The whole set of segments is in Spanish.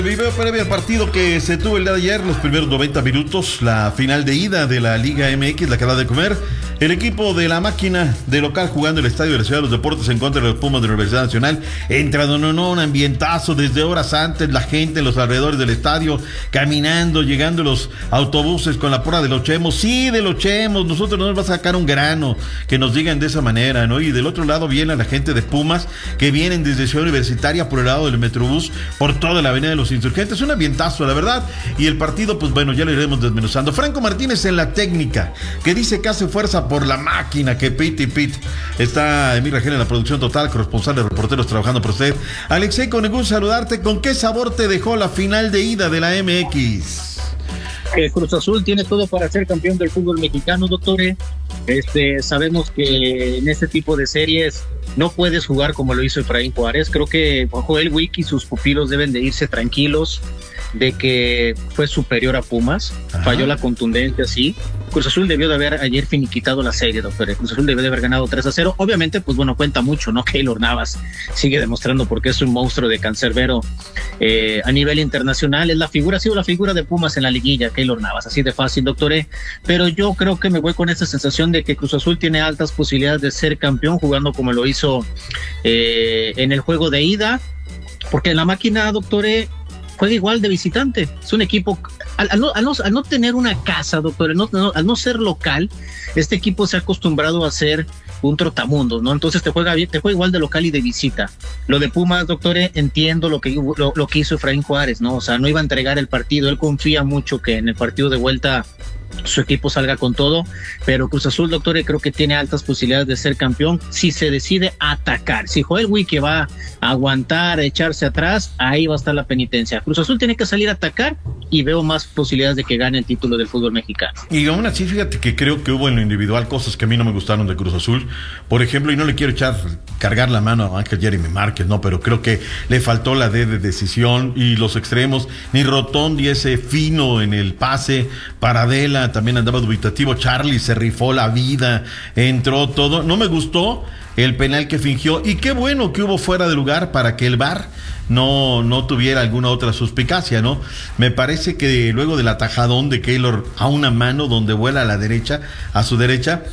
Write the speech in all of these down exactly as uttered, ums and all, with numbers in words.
Video previo al partido que se tuvo el día de ayer, los primeros noventa minutos, la final de ida de la Liga M X, la que da de comer. El equipo de la máquina de local jugando el estadio de la Ciudad de los Deportes en contra de los Pumas de la Universidad Nacional. Entrando no, no, un ambientazo desde horas antes, la gente en los alrededores del estadio, caminando, llegando los autobuses con la porra de los Chemos. Sí, de los Chemos, nosotros no nos va a sacar un grano, que nos digan de esa manera, ¿no? Y del otro lado viene la gente de Pumas, que vienen desde Ciudad Universitaria por el lado del Metrobús, por toda la avenida de los Insurgentes. Un ambientazo, la verdad. Y el partido, pues bueno, ya lo iremos desmenuzando. Franco Martínez en la técnica, que dice que hace fuerza por la máquina, que pit y pit. Está Emil Rangel en la producción total, corresponsal de Reporteros trabajando por usted. Alexei, con el gusto saludarte. ¿Con qué sabor te dejó la final de ida de la M X? El Cruz Azul tiene todo para ser campeón del fútbol mexicano, doctores. Este, sabemos que en este tipo de series no puedes jugar como lo hizo Efraín Juárez. Creo que Joel Wick y sus pupilos deben de irse tranquilos de que fue superior a Pumas. Ajá. Falló la contundencia, sí. Cruz Azul debió de haber ayer finiquitado la serie, doctor. Cruz Azul debió de haber ganado tres a cero. Obviamente, pues bueno, cuenta mucho, ¿no? Keylor Navas sigue demostrando porque es un monstruo de cancerbero eh, a nivel internacional. Es la figura, ha sido la figura de Pumas en la liguilla, Keylor Navas, así de fácil, doctor. Pero yo creo que me voy con esta sensación de que Cruz Azul tiene altas posibilidades de ser campeón jugando como lo hizo eh, en el juego de ida, porque en la máquina, doctor, juega igual de visitante. Es un equipo, al, al, no, al, no, al no tener una casa, doctor, no, no, al no ser local, este equipo se ha acostumbrado a ser un trotamundos, ¿no? Entonces te juega bien, te juega igual de local y de visita. Lo de Pumas, doctor, entiendo lo que, lo, lo que hizo Efraín Juárez, ¿no? O sea, no iba a entregar el partido. Él confía mucho que en el partido de vuelta su equipo salga con todo, pero Cruz Azul, doctor, creo que tiene altas posibilidades de ser campeón si se decide atacar. Si Joel Wick va a aguantar, a echarse atrás, ahí va a estar la penitencia. Cruz Azul tiene que salir a atacar y veo más posibilidades de que gane el título del fútbol mexicano. Y aún así, fíjate que creo que hubo en lo individual cosas que a mí no me gustaron de Cruz Azul. Por ejemplo, y no le quiero echar, cargar la mano a Ángel Jeremy Márquez, no, pero creo que le faltó la D de decisión y los extremos, ni Rotondi ese fino en el pase, Paradela también andaba dubitativo, Charlie se rifó la vida, entró todo. No me gustó el penal que fingió y qué bueno que hubo fuera de lugar para que el V A R no, no tuviera alguna otra suspicacia, ¿no? Me parece que luego del atajadón de Keylor a una mano donde vuela a la derecha, a su derecha,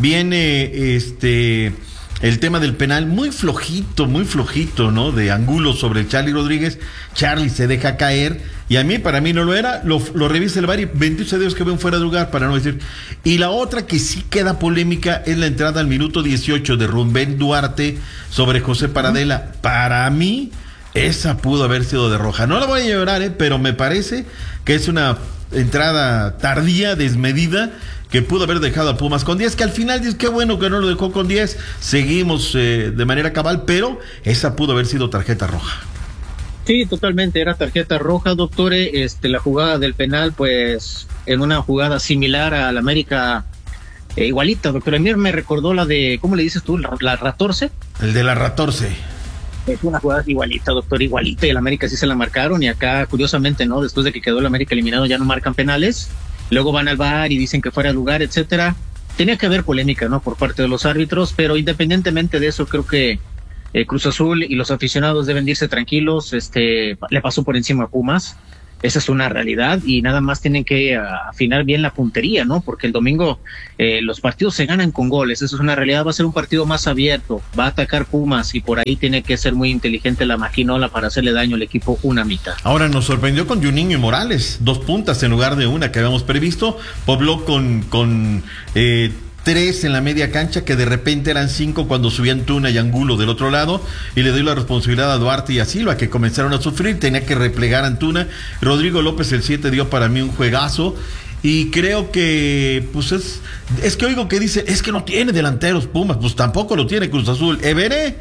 viene este... el tema del penal muy flojito, muy flojito, ¿no? De Angulo sobre Charlie Rodríguez. Charlie se deja caer y a mí, para mí no lo era. Lo, lo revisa el V A R y bendito sea Dios que ven fuera de lugar, para no decir. Y la otra que sí queda polémica es la entrada al minuto dieciocho de Rubén Duarte sobre José Paradela. Para mí, esa pudo haber sido de roja. No la voy a llorar, ¿eh? Pero me parece que es una entrada tardía, desmedida, que pudo haber dejado a Pumas con diez, que al final dice, qué bueno que no lo dejó con diez, seguimos eh, de manera cabal, pero esa pudo haber sido tarjeta roja. Sí, totalmente, era tarjeta roja, doctor. Este, la jugada del penal, pues, en una jugada similar al América, eh, igualita, doctor. A mí me recordó la de, ¿cómo le dices tú? La, la Ratorce. El de la Ratorce. Es una jugada igualita, doctor, igualita, y el América sí se la marcaron, y acá, curiosamente, ¿no? Después de que quedó el América eliminado, ya no marcan penales. Luego van al V A R y dicen que fuera de lugar, etcétera. Tenía que haber polémica, ¿no? Por parte de los árbitros, pero independientemente de eso, creo que eh, Cruz Azul y los aficionados deben irse tranquilos. Este, le pasó por encima a Pumas. Esa es una realidad y nada más tienen que uh, afinar bien la puntería, ¿no? Porque el domingo eh, los partidos se ganan con goles, eso es una realidad. Va a ser un partido más abierto, va a atacar Pumas y por ahí tiene que ser muy inteligente la maquinola para hacerle daño al equipo una mitad. Ahora nos sorprendió con Juninho y Morales, dos puntas en lugar de una que habíamos previsto. Pobló con, con eh, tres en la media cancha, que de repente eran cinco cuando subían Tuna y Angulo del otro lado, y le doy la responsabilidad a Duarte y a Silva, que comenzaron a sufrir, tenía que replegar a Antuna. Rodrigo López el siete dio para mí un juegazo, y creo que pues es, es que oigo que dice, es que no tiene delanteros Pumas, pues tampoco lo tiene Cruz Azul. Everé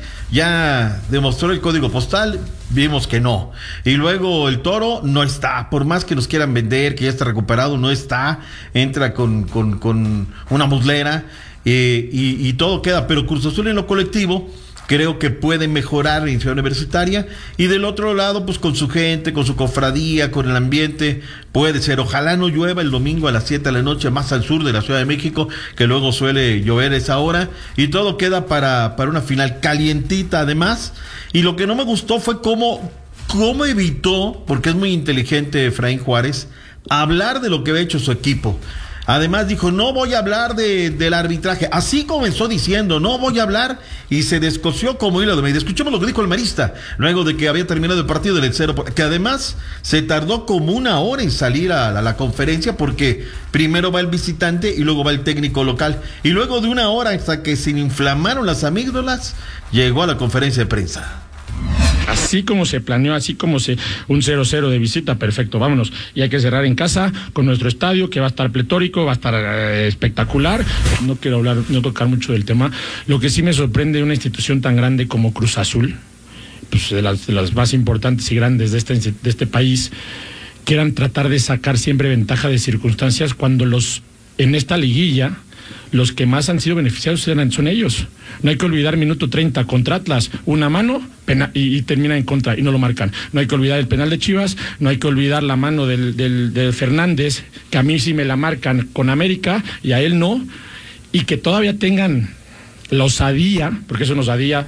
ya demostró el código postal, vimos que no, y luego el Toro no está, por más que nos quieran vender que ya está recuperado, no está, entra con, con, con una muslera, eh, y, y todo queda, pero Cruz Azul en lo colectivo creo que puede mejorar en Ciudad Universitaria, y del otro lado, pues con su gente, con su cofradía, con el ambiente, puede ser. Ojalá no llueva el domingo a las siete de la noche, más al sur de la Ciudad de México, que luego suele llover esa hora, y todo queda para, para una final calientita además. Y lo que no me gustó fue cómo cómo evitó, porque es muy inteligente Efraín Juárez, hablar de lo que había hecho su equipo. Además dijo, no voy a hablar de, del arbitraje. Así comenzó diciendo, no voy a hablar, y se descosió como hilo de media. Escuchemos lo que dijo el marista, luego de que había terminado el partido del cero, que además se tardó como una hora en salir a la, a la conferencia, porque primero va el visitante y luego va el técnico local. Y luego de una hora, hasta que se inflamaron las amígdalas, llegó a la conferencia de prensa. Así como se planeó, así como se un cero cero de visita, perfecto, vámonos. Y hay que cerrar en casa con nuestro estadio, que va a estar pletórico, va a estar eh, espectacular. No quiero hablar, no tocar mucho del tema. Lo que sí me sorprende de una institución tan grande como Cruz Azul, pues de las, de las más importantes y grandes de este, de este país, quieran tratar de sacar siempre ventaja de circunstancias cuando los en esta liguilla los que más han sido beneficiados son ellos. No hay que olvidar minuto treinta contra Atlas, una mano pena, y, y termina en contra y no lo marcan. No hay que olvidar el penal de Chivas, no hay que olvidar la mano del, del, del Fernández, que a mí sí me la marcan con América y a él no, y que todavía tengan la osadía, porque eso es osadía,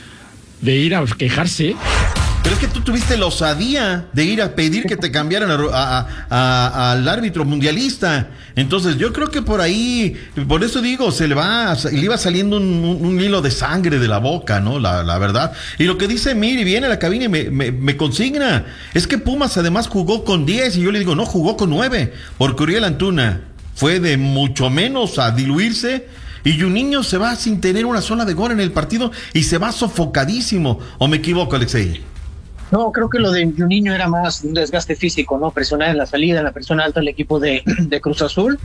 de ir a quejarse. Pero es que tú tuviste la osadía de ir a pedir que te cambiaran a, a, a, al árbitro mundialista. Entonces yo creo que por ahí, por eso digo, se le va, le iba saliendo un, un, un hilo de sangre de la boca, ¿no? La, la verdad. Y lo que dice Miri, viene a la cabina y me, me, me consigna, es que Pumas además jugó con diez, y yo le digo, no, jugó con nueve, porque Uriel Antuna fue de mucho menos a diluirse, y Juninho se va sin tener una sola de gol en el partido, y se va sofocadísimo. ¿O me equivoco, Alexei? No, creo que lo de Juninho era más un desgaste físico, ¿no? Presionar en la salida, en la presión alta del equipo de, de Cruz Azul,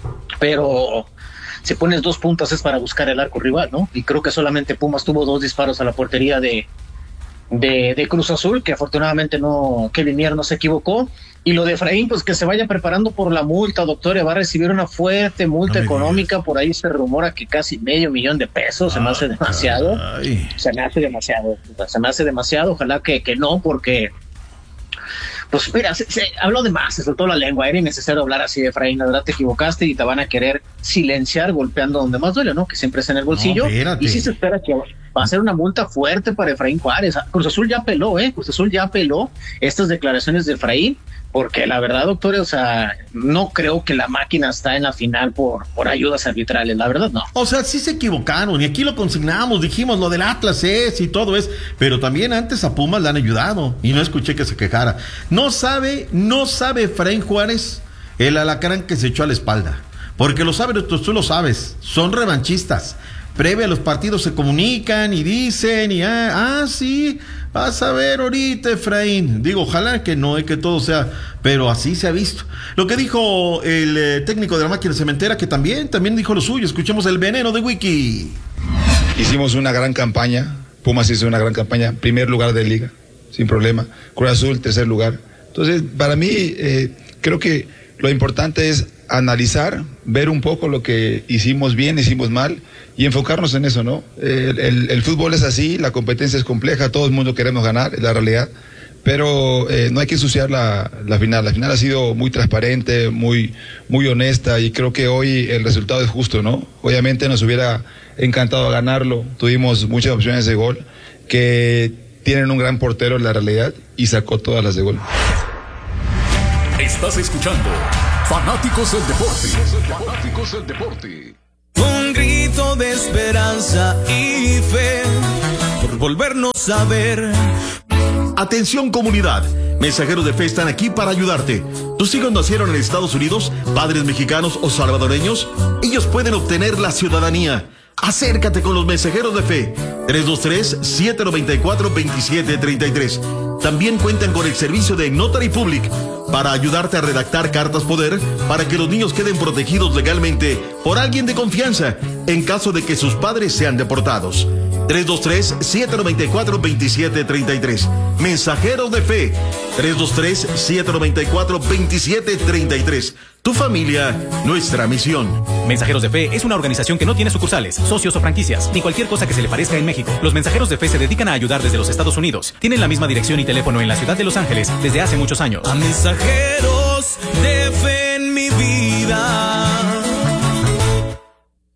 pero si pones dos puntas es para buscar el arco rival, ¿no? Y creo que solamente Pumas tuvo dos disparos a la portería de, de, de Cruz Azul, que afortunadamente no, Kevin Mier no se equivocó. Y lo de Efraín, pues que se vaya preparando por la multa, doctor, va a recibir una fuerte multa no económica, digas. Por ahí se rumora que casi medio millón de pesos, se ah, me hace demasiado, ay. se me hace demasiado, se me hace demasiado, ojalá que, que no, porque, pues mira, se, se habló de más, se soltó la lengua, era innecesario hablar así de Efraín, la verdad te equivocaste y te van a querer silenciar golpeando donde más duele, ¿no? Que siempre es en el bolsillo, no, y sí se espera que va a ser una multa fuerte para Efraín Juárez. Cruz Azul ya apeló, ¿eh? Cruz Azul ya apeló estas declaraciones de Efraín, porque la verdad, doctor, o sea, no creo que la máquina está en la final por, por ayudas arbitrales, la verdad no. O sea, sí se equivocaron, y aquí lo consignamos, dijimos lo del Atlas es y todo es, pero también antes a Pumas le han ayudado, y no escuché que se quejara. No sabe, no sabe Efraín Juárez el alacrán que se echó a la espalda, porque lo sabes, tú, tú lo sabes, son revanchistas. Previo a los partidos se comunican y dicen, y ah, ah, sí, vas a ver ahorita, Efraín. Digo, ojalá que no, es que todo sea, pero así se ha visto. Lo que dijo el eh, técnico de la máquina cementera, que también, también dijo lo suyo. Escuchemos el veneno de Wiki. Hicimos una gran campaña, Pumas hizo una gran campaña, primer lugar de liga, sin problema. Cruz Azul, tercer lugar. Entonces, para mí, eh, creo que lo importante es analizar, ver un poco lo que hicimos bien, hicimos mal y enfocarnos en eso, ¿no? El, el, el fútbol es así, la competencia es compleja, todo el mundo queremos ganar, es la realidad, pero eh, no hay que ensuciar la, la final. La final ha sido muy transparente, muy, muy honesta y creo que hoy el resultado es justo, ¿no? Obviamente nos hubiera encantado ganarlo, tuvimos muchas opciones de gol que tienen un gran portero en la realidad y sacó todas las de gol. Estás escuchando Fanáticos del Deporte. Fanáticos del Deporte. Un grito de esperanza y fe por volvernos a ver. Atención comunidad, mensajeros de fe están aquí para ayudarte. ¿Tus hijos nacieron en Estados Unidos, padres mexicanos o salvadoreños? Ellos pueden obtener la ciudadanía. Acércate con los mensajeros de fe. tres dos tres, siete nueve cuatro, dos siete tres tres. También cuentan con el servicio de Notary Public para ayudarte a redactar cartas poder para que los niños queden protegidos legalmente por alguien de confianza en caso de que sus padres sean deportados. tres dos tres, siete nueve cuatro, dos siete tres tres. Mensajeros de fe. tres dos tres, siete nueve cuatro, dos siete tres tres. Tu familia, nuestra misión. Mensajeros de Fe es una organización que no tiene sucursales, socios o franquicias, ni cualquier cosa que se le parezca en México. Los Mensajeros de Fe se dedican a ayudar desde los Estados Unidos. Tienen la misma dirección y teléfono en la ciudad de Los Ángeles desde hace muchos años. A mensajeros de fe en mi vida.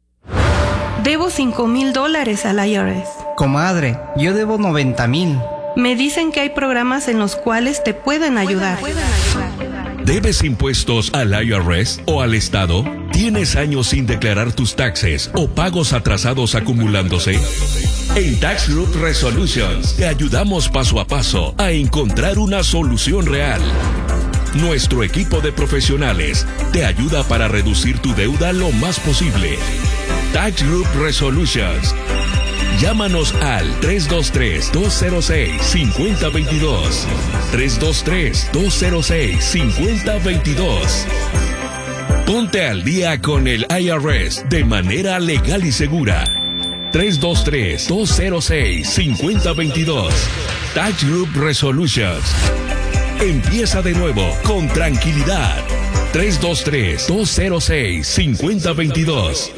Debo cinco mil dólares al I R S. Comadre, yo debo noventa mil. Me dicen que hay programas en los cuales te pueden ayudar. ¿Debes impuestos al I R S o al Estado? ¿Tienes años sin declarar tus taxes o pagos atrasados acumulándose? En Tax Group Resolutions te ayudamos paso a paso a encontrar una solución real. Nuestro equipo de profesionales te ayuda para reducir tu deuda lo más posible. Tax Group Resolutions. Llámanos al tres dos tres, dos cero seis, cinco cero dos dos. tres dos tres, dos cero seis, cinco cero dos dos. Ponte al día con el I R S de manera legal y segura. tres dos tres, dos cero seis, cinco cero dos dos. Tax Group Resolutions. Empieza de nuevo con tranquilidad. tres dos tres, dos cero seis, cinco cero dos dos.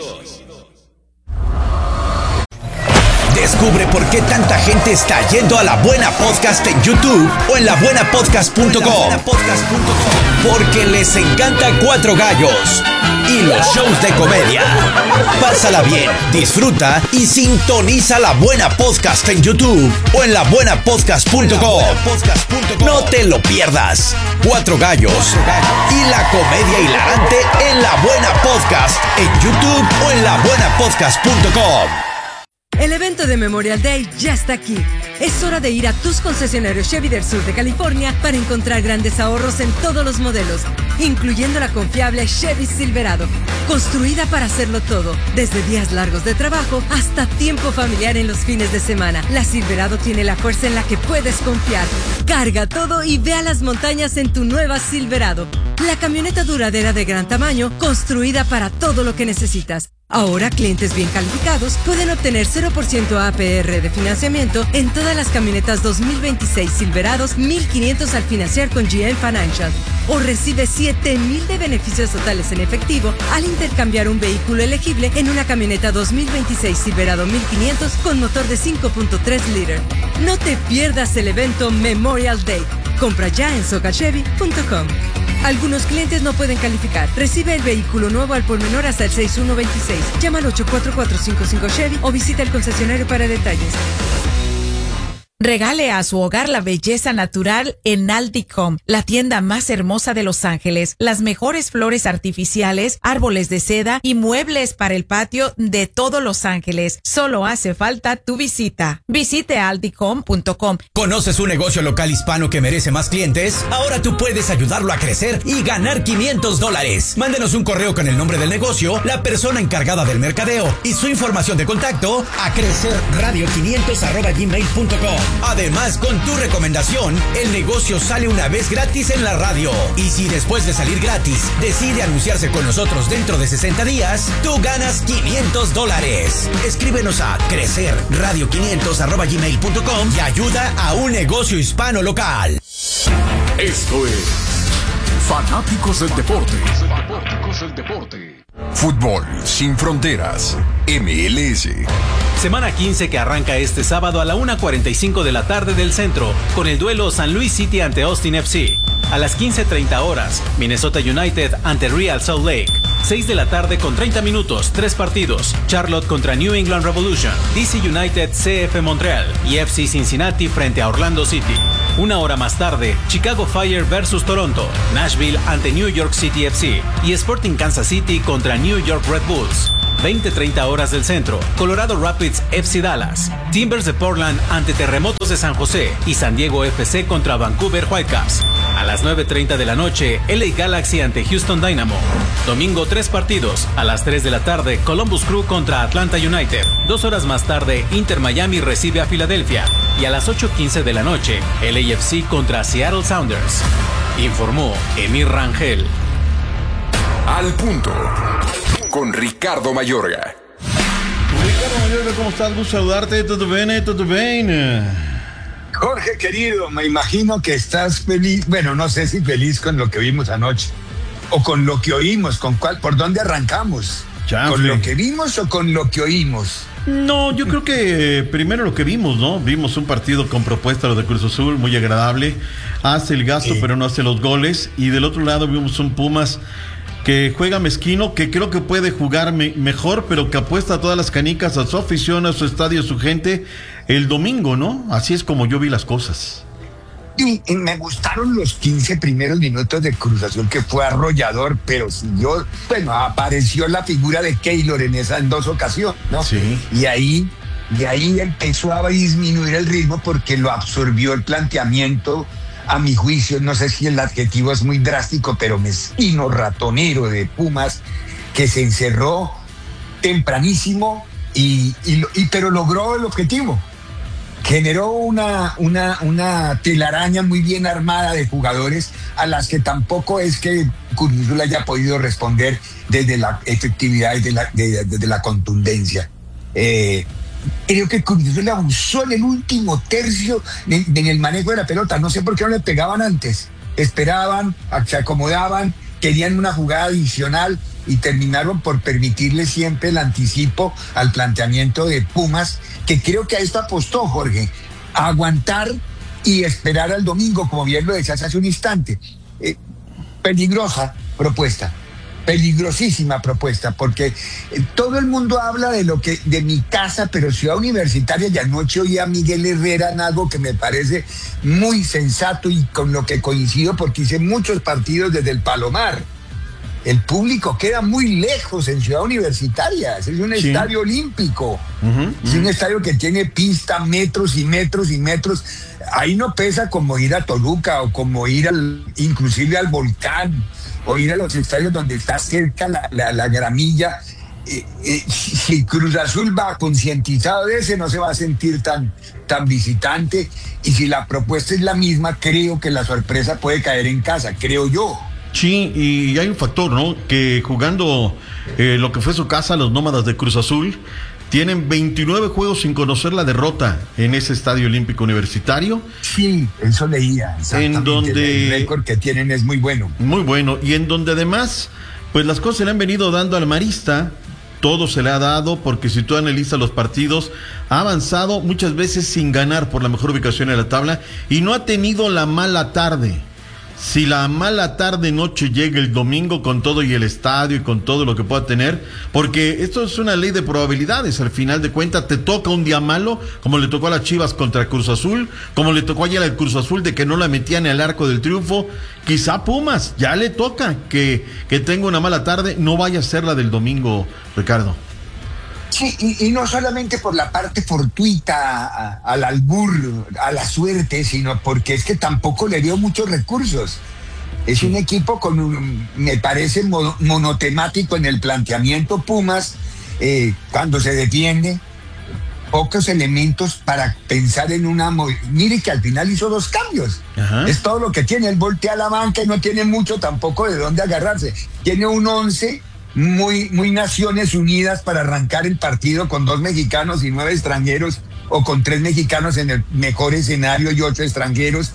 Descubre por qué tanta gente está yendo a La Buena Podcast en YouTube o en la buena podcast punto com. Porque les encanta Cuatro Gallos y los shows de comedia. Pásala bien, disfruta y sintoniza La Buena Podcast en YouTube o en la buena podcast punto com. No te lo pierdas. Cuatro Gallos y la comedia hilarante en La Buena Podcast en YouTube o en la buena podcast punto com. El evento de Memorial Day ya está aquí. Es hora de ir a tus concesionarios Chevy del sur de California para encontrar grandes ahorros en todos los modelos, incluyendo la confiable Chevy Silverado, construida para hacerlo todo, desde días largos de trabajo hasta tiempo familiar en los fines de semana. La Silverado tiene la fuerza en la que puedes confiar. Carga todo y ve a las montañas en tu nueva Silverado, la camioneta duradera de gran tamaño, construida para todo lo que necesitas. Ahora, clientes bien calificados pueden obtener cero por ciento A P R de financiamiento en todas las camionetas dos mil veintiséis Silverados mil quinientos al financiar con G M Financial. O recibe siete mil de beneficios totales en efectivo al intercambiar un vehículo elegible en una camioneta dos mil veintiséis Silverado mil quinientos con motor de cinco punto tres litros. No te pierdas el evento Memorial Day. Compra ya en soca chevy punto com. Algunos clientes no pueden calificar. Recibe el vehículo nuevo al por menor hasta el seis uno veintiséis. Llama al ocho cuatro cuatro cinco cinco Chevy o visita el concesionario para detalles. Regale a su hogar la belleza natural en Aldicom, la tienda más hermosa de Los Ángeles. Las mejores flores artificiales, árboles de seda y muebles para el patio de todo Los Ángeles. Solo hace falta tu visita. Visite aldicom punto com. ¿Conoces un negocio local hispano que merece más clientes? Ahora tú puedes ayudarlo a crecer y ganar quinientos dólares. Mándenos un correo con el nombre del negocio, la persona encargada del mercadeo y su información de contacto a crecerradio quinientos arroba gmail punto com. Además, con tu recomendación, el negocio sale una vez gratis en la radio. Y si después de salir gratis, decide anunciarse con nosotros dentro de sesenta días, tú ganas quinientos dólares. Escríbenos a crecerradio quinientos arroba gmail punto com y ayuda a un negocio hispano local. Esto es Fanáticos del Deporte. Fanáticos del Deporte. Fútbol sin fronteras. M L S. Semana quince que arranca este sábado a la una cuarenta y cinco de la tarde del centro con el duelo San Luis City ante Austin F C. A las quince treinta horas, Minnesota United ante Real Salt Lake. seis de la tarde con treinta minutos, tres partidos. Charlotte contra New England Revolution. D C United C F Montreal y F C Cincinnati frente a Orlando City. Una hora más tarde, Chicago Fire versus Toronto. Nashville ante New York City F C. Y Sporting Kansas City contra New York Red Bulls. veinte treinta horas del centro, Colorado Rapids F C Dallas, Timbers de Portland ante Terremotos de San José y San Diego F C contra Vancouver Whitecaps. A las nueve treinta de la noche, L A Galaxy ante Houston Dynamo. Domingo tres partidos, a las tres de la tarde, Columbus Crew contra Atlanta United. Dos horas más tarde, Inter Miami recibe a Filadelfia. Y a las ocho quince de la noche, L A F C contra Seattle Sounders. Informó Emir Rangel. Al punto. Con Ricardo Mayorga. Ricardo Mayorga, ¿cómo estás? Gusto saludarte. ¿Todo bien? ¿Todo bien? Jorge, querido, me imagino que estás feliz. Bueno, no sé si feliz con lo que vimos anoche. O con lo que oímos. ¿Con cuál? ¿Por dónde arrancamos? Chanfle. ¿Con lo que vimos o con lo que oímos? No, yo creo que primero lo que vimos, ¿no? Vimos un partido con propuesta, lo de Cruz Azul, muy agradable. Hace el gasto, sí, pero no hace los goles. Y del otro lado vimos un Pumas que juega mezquino, que creo que puede jugar me- mejor, pero que apuesta todas las canicas a su afición, a su estadio, a su gente el domingo, ¿no? Así es como yo vi las cosas. Y, y me gustaron los quince primeros minutos de Cruz Azul, que fue arrollador, pero siguió, bueno, apareció la figura de Keylor en esas en dos ocasiones, ¿no? Sí. Y ahí, y ahí empezó a disminuir el ritmo porque lo absorbió el planteamiento, a mi juicio, no sé si el adjetivo es muy drástico, pero mezquino, ratonero de Pumas, que se encerró tempranísimo y, y, lo- y pero logró el objetivo. Generó una, una, una telaraña muy bien armada de jugadores a las que tampoco es que Cruz Azul haya podido responder desde la efectividad y de la, de- desde la contundencia. Eh, creo que Cruz Azul abusó en el último tercio de- de- en el manejo de la pelota. No sé por qué no le pegaban antes. Esperaban, se acomodaban, querían una jugada adicional y terminaron por permitirle siempre el anticipo al planteamiento de Pumas, que creo que a esto apostó, Jorge, a aguantar y esperar al domingo, como bien lo decías hace un instante. Eh, peligrosa propuesta, peligrosísima propuesta, porque eh, todo el mundo habla de lo que de mi casa, pero Ciudad Universitaria, y anoche oí a Miguel Herrera en algo que me parece muy sensato y con lo que coincido porque hice muchos partidos desde el Palomar. El público queda muy lejos en Ciudad Universitaria, es un Sí. estadio olímpico. Ujú, Es un estadio que tiene pista, metros y metros y metros. Ahí no pesa como ir a Toluca o como ir al, inclusive al Volcán, o ir a los estadios donde está cerca la, la, la gramilla. Eh, eh, si Cruz Azul va concientizado de ese, no se va a sentir tan, tan visitante. Y si la propuesta es la misma, creo que la sorpresa puede caer en casa, creo yo. Sí, y hay un factor, ¿no? Que jugando eh, lo que fue su casa, los Nómadas de Cruz Azul, tienen veintinueve juegos sin conocer la derrota en ese estadio olímpico universitario. Sí, eso leía. Exactamente. En donde- El récord que tienen es muy bueno. Muy bueno, y en donde además, pues las cosas se le han venido dando al Marista, todo se le ha dado, porque si tú analizas los partidos, ha avanzado muchas veces sin ganar por la mejor ubicación en la tabla, y no ha tenido la mala tarde. Si la mala tarde noche llega el domingo con todo y el estadio y con todo lo que pueda tener, porque esto es una ley de probabilidades, al final de cuentas te toca un día malo, como le tocó a las Chivas contra Cruz Azul, como le tocó ayer al Cruz Azul de que no la metían al arco del triunfo, quizá Pumas, ya le toca que, que tenga una mala tarde, no vaya a ser la del domingo, Ricardo. Sí, y, y no solamente por la parte fortuita, a- al albur, a la suerte, sino porque es que tampoco le dio muchos recursos. Es un equipo con un, me parece, mo- monotemático en el planteamiento. Pumas, eh, cuando se defiende, pocos elementos para pensar en una... mo- Mire que al final hizo dos cambios. Ajá. Es todo lo que tiene. Él voltea la banca y no tiene mucho tampoco de dónde agarrarse. Tiene un once muy, muy Naciones Unidas para arrancar el partido con dos mexicanos y nueve extranjeros, o con tres mexicanos en el mejor escenario y ocho extranjeros,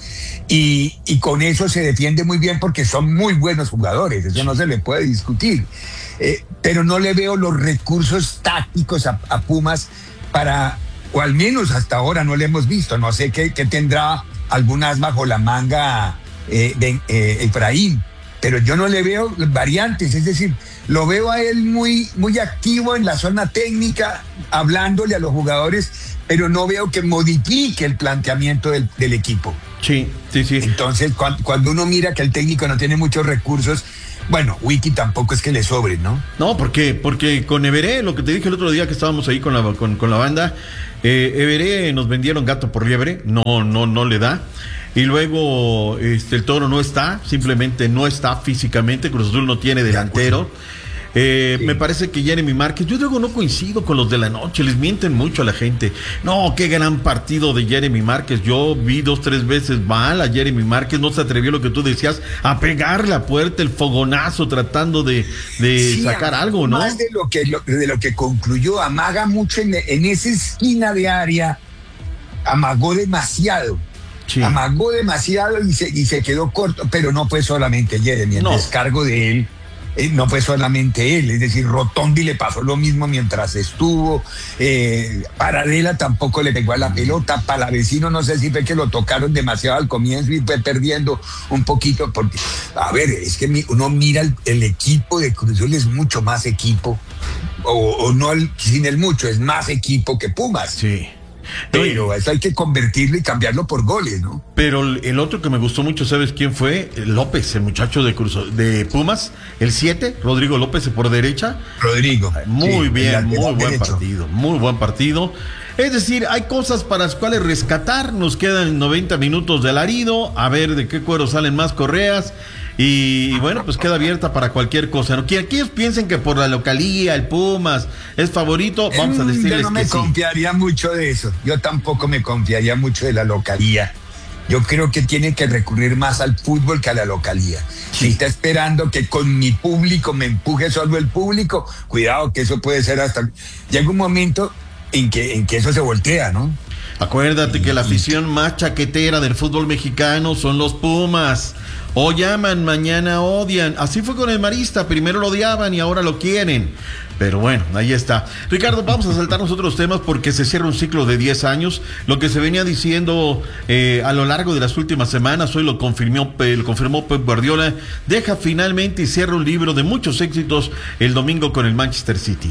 y, y con eso se defiende muy bien porque son muy buenos jugadores, eso no se le puede discutir. Eh, pero no le veo los recursos tácticos a, a Pumas para, o al menos hasta ahora no le hemos visto, no sé qué, qué tendrá algunas bajo la manga eh, de eh, Efraín, pero yo no le veo variantes, es decir, lo veo a él muy, muy activo en la zona técnica, hablándole a los jugadores, pero no veo que modifique el planteamiento del, del equipo. Sí, sí, sí. Entonces, cuando, cuando uno mira que el técnico no tiene muchos recursos, bueno, Wiki tampoco es que le sobre, ¿no? No, ¿por qué? Porque con Everé, lo que te dije el otro día que estábamos ahí con la, con, con la banda, eh, Everé nos vendieron gato por liebre, no, no, no le da. Y luego este, el Toro no está, simplemente no está físicamente, Cruz Azul no tiene delantero. Eh, sí. Me parece que Jeremy Márquez, yo luego no coincido con los de la noche, les mienten mucho a la gente. No, qué gran partido de Jeremy Márquez. Yo vi dos, tres veces mal a Jeremy Márquez, no se atrevió lo que tú decías, a pegar la puerta, el fogonazo, tratando de, de sí, sacar algo, ¿no? Más de lo que, lo, de lo que concluyó, amaga mucho en, en esa esquina de área, amagó demasiado. Sí. Amagó demasiado y se, y se quedó corto, pero no fue solamente Jeremy, el no. descargo de él eh, no fue solamente él, es decir, Rotondi le pasó lo mismo mientras estuvo, eh, Paradela tampoco le pegó a la pelota, Palavecino no sé si fue que lo tocaron demasiado al comienzo y fue perdiendo un poquito, porque, a ver, es que mi, uno mira el, el equipo de Cruz Azul, es mucho más equipo, o, o no el, sin el mucho, es más equipo que Pumas. Sí. Pero eso hay que convertirlo y cambiarlo por goles, ¿no? Pero el otro que me gustó mucho, ¿sabes quién fue? López, el muchacho de Cruz, de Pumas, el siete, Rodrigo López por derecha. Rodrigo. Muy sí, bien, muy buen derecho. partido, muy buen partido. Es decir, hay cosas para las cuales rescatar. Nos quedan noventa minutos de alarido, a ver de qué cuero salen más correas. Y, y bueno, pues queda abierta para cualquier cosa, ¿no? Que aquellos piensen que por la localía, el Pumas es favorito, vamos a decirles Yo no me que sí. confiaría mucho de eso. Yo tampoco me confiaría mucho de la localía. Yo creo que tiene que recurrir más al fútbol que a la localía. Sí. Si está esperando que con mi público me empuje solo el público, cuidado que eso puede ser hasta... Llega un momento en que, en que eso se voltea, ¿no? Acuérdate que la afición más chaquetera del fútbol mexicano son los Pumas. Hoy aman, mañana odian. Así fue con el Marista, primero lo odiaban y ahora lo quieren. Pero bueno, ahí está. Ricardo, vamos a saltarnos otros temas porque se cierra un ciclo de diez años. Lo que se venía diciendo eh, a lo largo de las últimas semanas, hoy lo confirmó, lo confirmó Pep Guardiola, deja finalmente y cierra un libro de muchos éxitos el domingo con el Manchester City.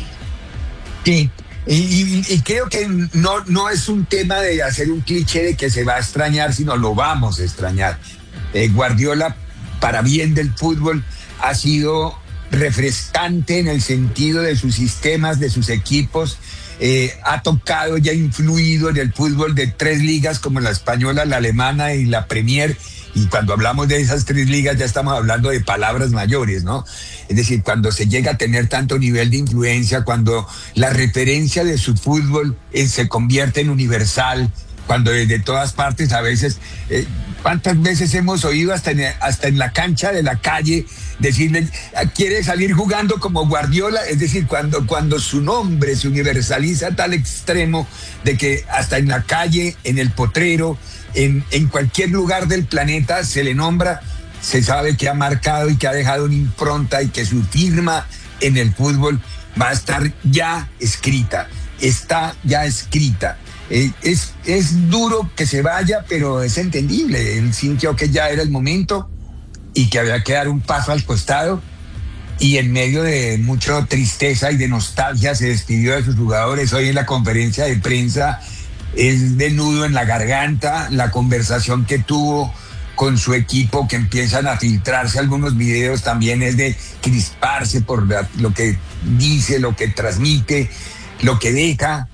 Sí. Y, y, y creo que no, no es un tema de hacer un cliché de que se va a extrañar, sino lo vamos a extrañar. Eh, Guardiola, para bien del fútbol, ha sido refrescante en el sentido de sus sistemas, de sus equipos. Eh, ha tocado y ha influido en el fútbol de tres ligas como la española, la alemana y la Premier. Y cuando hablamos de esas tres ligas ya estamos hablando de palabras mayores, ¿no? Es decir, cuando se llega a tener tanto nivel de influencia, cuando la referencia de su fútbol eh, se convierte en universal, cuando desde todas partes a veces, eh, ¿cuántas veces hemos oído hasta en, hasta en la cancha de la calle decirle, quiere salir jugando como Guardiola? Es decir, cuando, cuando su nombre se universaliza a tal extremo de que hasta en la calle, en el potrero, en, en cualquier lugar del planeta se le nombra, se sabe que ha marcado y que ha dejado una impronta y que su firma en el fútbol va a estar ya escrita, está ya escrita. Eh, es, es duro que se vaya, pero es entendible. Él sintió que ya era el momento y que había que dar un paso al costado, y en medio de mucha tristeza y de nostalgia se despidió de sus jugadores. Hoy en la conferencia de prensa es de nudo en la garganta la conversación que tuvo con su equipo, que empiezan a filtrarse algunos videos, también es de crisparse por la, lo que dice, lo que transmite, lo que deja,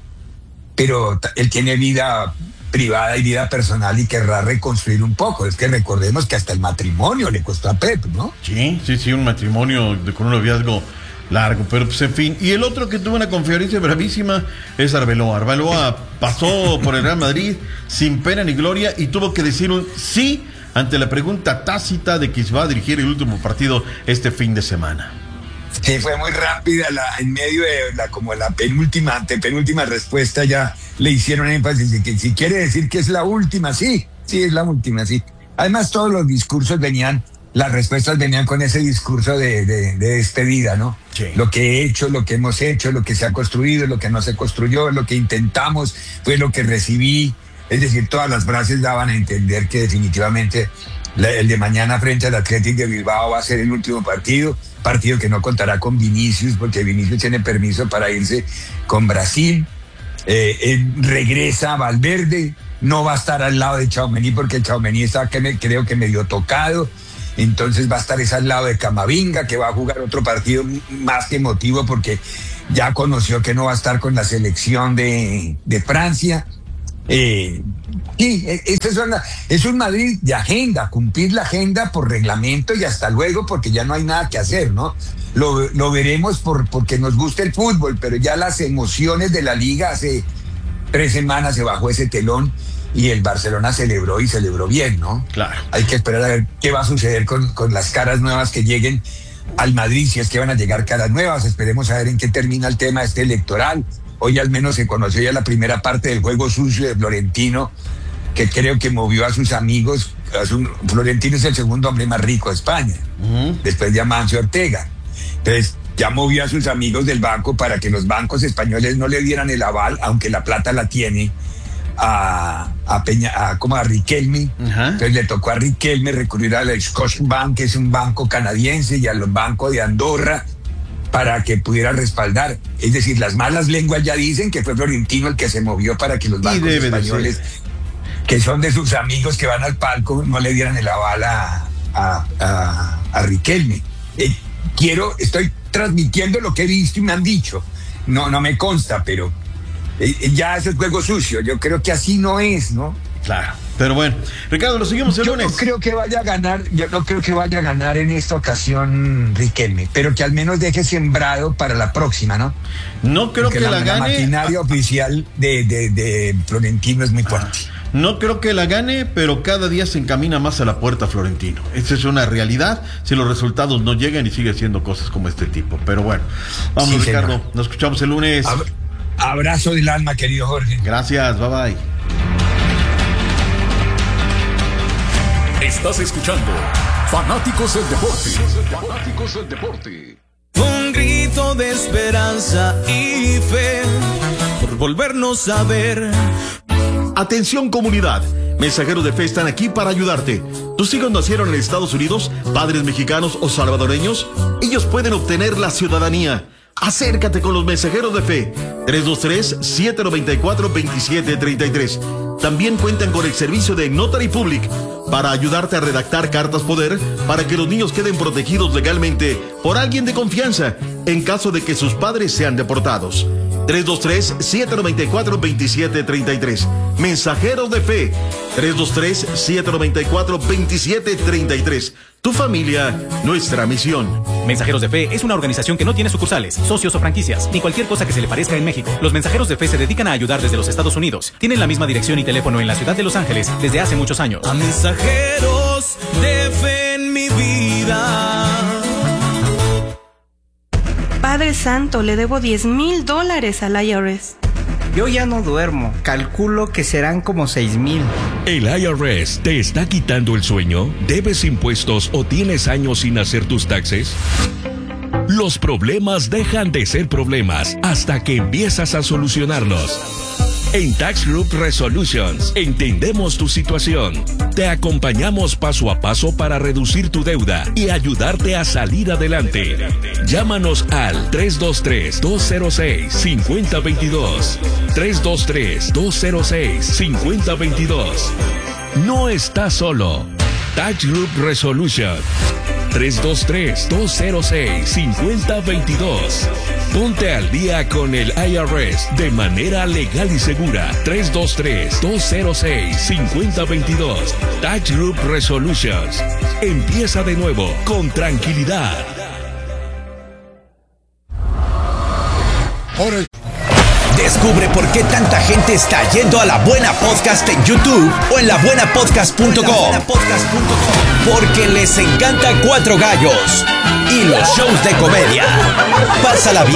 pero él tiene vida privada y vida personal y querrá reconstruir un poco. Es que recordemos que hasta el matrimonio le costó a Pep, ¿no? Sí, sí, sí, un matrimonio de, con un noviazgo largo, pero pues en fin. Y el otro que tuvo una conferencia bravísima es Arbeloa. Arbeloa pasó por el Real Madrid sin pena ni gloria y tuvo que decir un sí ante la pregunta tácita de que se va a dirigir el último partido este fin de semana. Sí, fue muy rápida, la, en medio de la, como la penúltima, antepenúltima respuesta ya le hicieron énfasis de que si quiere decir que es la última, sí, sí es la última, sí. Además todos los discursos venían, las respuestas venían con ese discurso de, de, de despedida, ¿no? Sí. Lo que he hecho, lo que hemos hecho, lo que se ha construido, lo que no se construyó, lo que intentamos, fue lo que recibí. Es decir, todas las frases daban a entender que definitivamente la, el de mañana frente al Athletic de Bilbao va a ser el último partido, partido que no contará con Vinicius, porque Vinicius tiene permiso para irse con Brasil. Eh, eh, regresa Valverde, no va a estar al lado de Tchouaméni porque el Tchouaméni está, que me, creo que medio tocado, entonces va a estar es al lado de Camavinga, que va a jugar otro partido más que emotivo porque ya conoció que no va a estar con la selección de, de Francia. Eh, sí, este es, una, es un Madrid de agenda, cumplir la agenda por reglamento y hasta luego, porque ya no hay nada que hacer, ¿no? Lo, lo veremos por, porque nos gusta el fútbol, pero ya las emociones de la liga, hace tres semanas se bajó ese telón y el Barcelona celebró y celebró bien, ¿no? Claro. Hay que esperar a ver qué va a suceder con, con las caras nuevas que lleguen al Madrid, si es que van a llegar caras nuevas. Esperemos a ver en qué termina el tema este electoral. Hoy al menos se conoció ya la primera parte del juego sucio de Florentino, que creo que movió a sus amigos. A su, Florentino es el segundo hombre más rico de España, uh-huh. después de Amancio Ortega. Entonces ya movió a sus amigos del banco para que los bancos españoles no le dieran el aval, aunque la plata la tiene, a, a Peña, a, como a Riquelme. Ajá. Entonces le tocó a Riquelme recurrir al Scotiabank, que es un banco canadiense, y a los bancos de Andorra para que pudiera respaldar. Es decir, las malas lenguas ya dicen que fue Florentino el que se movió para que los bancos españoles, que son de sus amigos que van al palco, no le dieran el aval a, a, a, a Riquelme. Eh, quiero, estoy transmitiendo lo que he visto y me han dicho. No, no me consta, pero eh, ya es el juego sucio. Yo creo que así no es, ¿no? Claro. Pero bueno, Ricardo, lo seguimos el yo lunes. No creo que vaya a ganar, yo no creo que vaya a ganar en esta ocasión Riquelme, pero que al menos deje sembrado para la próxima, ¿no? No creo Porque que la, la gane. La maquinaria oficial de, de, de Florentino es muy fuerte. No creo que la gane, pero cada día se encamina más a la puerta Florentino. Esa es una realidad si los resultados no llegan y sigue haciendo cosas como este tipo. Pero bueno, vamos, sí, Ricardo. Señor. Nos escuchamos el lunes. Ab- abrazo del alma, querido Jorge. Gracias, bye bye. Estás escuchando Fanáticos del Deporte. Fanáticos del Deporte. Un grito de esperanza y fe por volvernos a ver. Atención comunidad, Mensajeros de Fe están aquí para ayudarte. ¿Tus hijos nacieron en Estados Unidos, padres mexicanos o salvadoreños? Ellos pueden obtener la ciudadanía. Acércate con los Mensajeros de Fe. tres dos tres, siete nueve cuatro, dos siete tres tres. También cuentan con el servicio de Notary Public para ayudarte a redactar cartas poder para que los niños queden protegidos legalmente por alguien de confianza en caso de que sus padres sean deportados. tres dos tres, siete nueve cuatro, dos siete tres tres. Mensajeros de Fe. tres dos tres, siete nueve cuatro, dos siete tres tres. Tu familia, nuestra misión. Mensajeros de Fe es una organización que no tiene sucursales, socios o franquicias, ni cualquier cosa que se le parezca en México. Los Mensajeros de Fe se dedican a ayudar desde los Estados Unidos. Tienen la misma dirección y teléfono en la ciudad de Los Ángeles desde hace muchos años. A Mensajeros de Fe en mi vida. Padre Santo, le debo diez mil dólares al I R S. Yo ya no duermo. Calculo que serán como seis mil. ¿El I R S te está quitando el sueño? ¿Debes impuestos o tienes años sin hacer tus taxes? Los problemas dejan de ser problemas hasta que empiezas a solucionarlos. En Tax Group Resolutions entendemos tu situación. Te acompañamos paso a paso para reducir tu deuda y ayudarte a salir adelante. Llámanos al tres dos tres, dos cero seis, cinco cero dos dos. tres dos tres, dos cero seis, cinco cero dos dos. No estás solo. Tax Group Resolution. tres dos tres, dos cero seis, cinco cero dos dos. Ponte al día con el I R S de manera legal y segura. tres dos tres, dos cero seis, cinco cero dos dos. Tax Group Resolutions. Empieza de nuevo con tranquilidad. Descubre por qué tanta gente está yendo a La Buena Podcast en YouTube o en la buena podcast punto com. Porque les encanta Cuatro Gallos y los shows de comedia. Pásala bien.